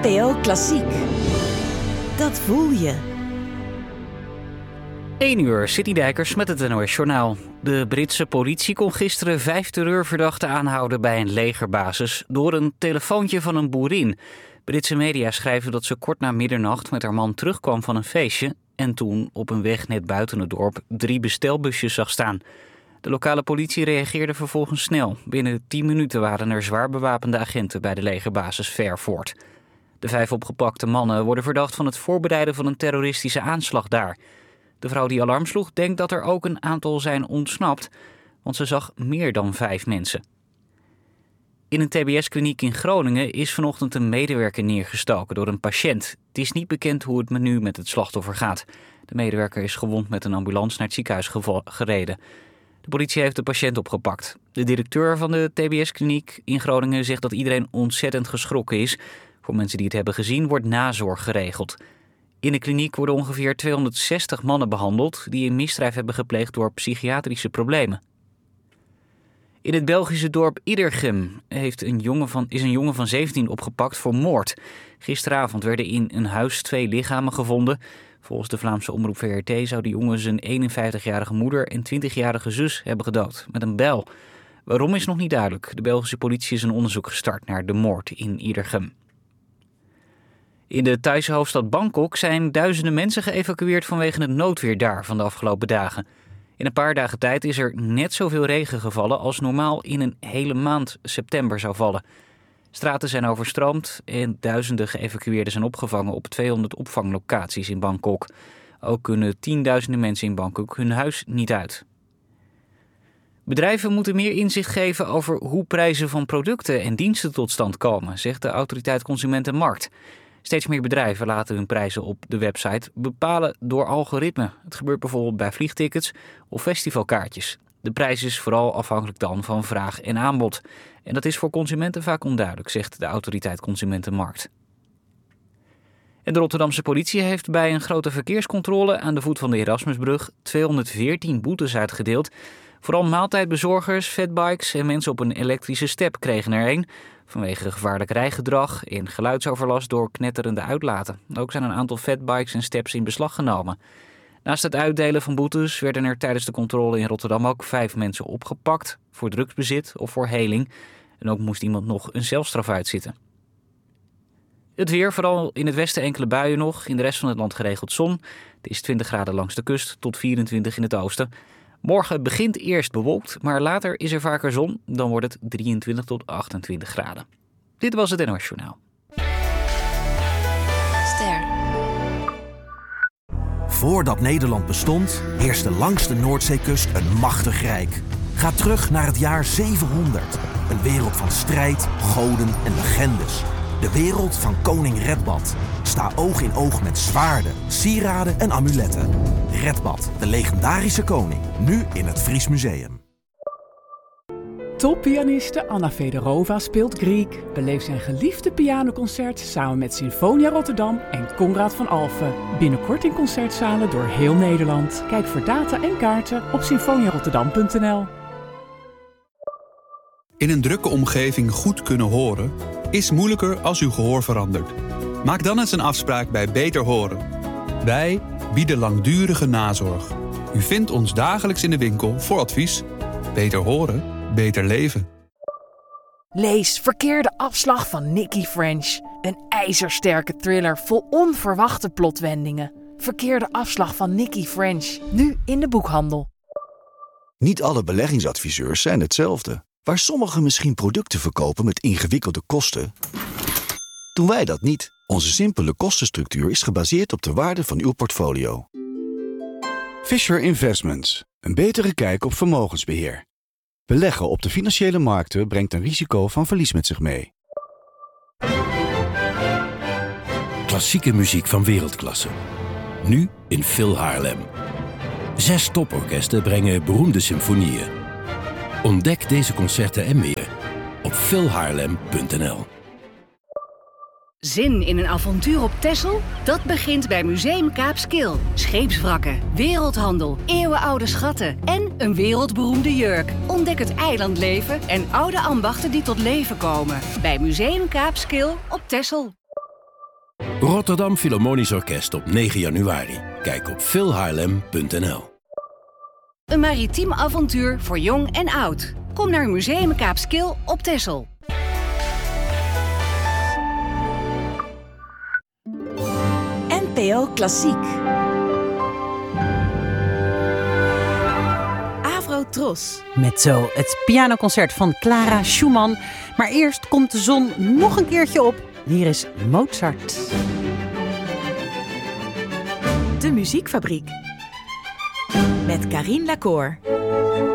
NPO Klassiek. Dat voel je. 1 uur, City Dijkers met het NOS Journaal. De Britse politie kon gisteren 5 terreurverdachten aanhouden bij een legerbasis door een telefoontje van een boerin. Britse media schrijven dat ze kort na middernacht met haar man terugkwam van een feestje en toen op een weg net buiten het dorp 3 bestelbusjes zag staan. De lokale politie reageerde vervolgens snel. Binnen 10 minuten waren er zwaar bewapende agenten bij de legerbasis Fairford. De 5 opgepakte mannen worden verdacht van het voorbereiden van een terroristische aanslag daar. De vrouw die alarm sloeg denkt dat er ook een aantal zijn ontsnapt, want ze zag meer dan 5 mensen. In een TBS-kliniek in Groningen is vanochtend een medewerker neergestoken door een patiënt. Het is niet bekend hoe het nu met het slachtoffer gaat. De medewerker is gewond met een ambulance naar het ziekenhuis gereden. De politie heeft de patiënt opgepakt. De directeur van de TBS-kliniek in Groningen zegt dat iedereen ontzettend geschrokken is. Voor mensen die het hebben gezien wordt nazorg geregeld. In de kliniek worden ongeveer 260 mannen behandeld die een misdrijf hebben gepleegd door psychiatrische problemen. In het Belgische dorp Iedergem is een jongen van 17 opgepakt voor moord. Gisteravond werden in een huis 2 lichamen gevonden. Volgens de Vlaamse omroep VRT zou de jongen zijn 51-jarige moeder en 20-jarige zus hebben gedood met een bijl. Waarom is nog niet duidelijk. De Belgische politie is een onderzoek gestart naar de moord in Iedergem. In de Thaise hoofdstad Bangkok zijn duizenden mensen geëvacueerd vanwege het noodweer daar van de afgelopen dagen. In een paar dagen tijd is er net zoveel regen gevallen als normaal in een hele maand september zou vallen. Straten zijn overstroomd en duizenden geëvacueerden zijn opgevangen op 200 opvanglocaties in Bangkok. Ook kunnen tienduizenden mensen in Bangkok hun huis niet uit. Bedrijven moeten meer inzicht geven over hoe prijzen van producten en diensten tot stand komen, zegt de Autoriteit Consument en Markt. Steeds meer bedrijven laten hun prijzen op de website bepalen door algoritmen. Het gebeurt bijvoorbeeld bij vliegtickets of festivalkaartjes. De prijs is vooral afhankelijk dan van vraag en aanbod. En dat is voor consumenten vaak onduidelijk, zegt de Autoriteit Consument en Markt. En de Rotterdamse politie heeft bij een grote verkeerscontrole aan de voet van de Erasmusbrug 214 boetes uitgedeeld. Vooral maaltijdbezorgers, fatbikes en mensen op een elektrische step kregen er een. Vanwege gevaarlijk rijgedrag en geluidsoverlast door knetterende uitlaten. Ook zijn een aantal fatbikes en steps in beslag genomen. Naast het uitdelen van boetes werden er tijdens de controle in Rotterdam ook 5 mensen opgepakt voor drugsbezit of voor heling. En ook moest iemand nog een celstraf uitzitten. Het weer, vooral in het westen enkele buien nog. In de rest van het land geregeld zon. Het is 20 graden langs de kust tot 24 in het oosten. Morgen begint eerst bewolkt, maar later is er vaker zon. Dan wordt het 23 tot 28 graden. Dit was het NOS Journaal. Ster. Voordat Nederland bestond, heerste langs de Noordzeekust een machtig rijk. Ga terug naar het jaar 700. Een wereld van strijd, goden en legendes. De wereld van koning Redbad. Sta oog in oog met zwaarden, sieraden en amuletten. Redbad, de legendarische koning. Nu in het Fries Museum. Toppianiste Anna Fedorova speelt Grieg. Beleef zijn geliefde pianoconcert samen met Sinfonia Rotterdam en Conrad van Alphen. Binnenkort in concertzalen door heel Nederland. Kijk voor data en kaarten op symfoniarotterdam.nl. In een drukke omgeving goed kunnen horen is moeilijker als uw gehoor verandert. Maak dan eens een afspraak bij Beter Horen. Wij bieden langdurige nazorg. U vindt ons dagelijks in de winkel voor advies. Beter horen, beter leven. Lees Verkeerde afslag van Nicky French. Een ijzersterke thriller vol onverwachte plotwendingen. Verkeerde afslag van Nicky French. Nu in de boekhandel. Niet alle beleggingsadviseurs zijn hetzelfde. Waar sommigen misschien producten verkopen met ingewikkelde kosten, doen wij dat niet. Onze simpele kostenstructuur is gebaseerd op de waarde van uw portfolio. Fisher Investments. Een betere kijk op vermogensbeheer. Beleggen op de financiële markten brengt een risico van verlies met zich mee. Klassieke muziek van wereldklasse. Nu in Phil Haarlem. 6 toporkesten brengen beroemde symfonieën. Ontdek deze concerten en meer op philhaarlem.nl. Zin in een avontuur op Texel? Dat begint bij Museum Kaapskil. Scheepswrakken, wereldhandel, eeuwenoude schatten en een wereldberoemde jurk. Ontdek het eilandleven en oude ambachten die tot leven komen. Bij Museum Kaapskil op Texel. Rotterdam Philharmonisch Orkest op 9 januari. Kijk op philhaarlem.nl. Een maritiem avontuur voor jong en oud. Kom naar Museum Kaapskil op Texel. NPO Klassiek. Avro Tros. Met zo het pianoconcert van Clara Schumann. Maar eerst komt de zon nog een keertje op. Hier is Mozart. De Muziekfabriek. Met Carien Lacour.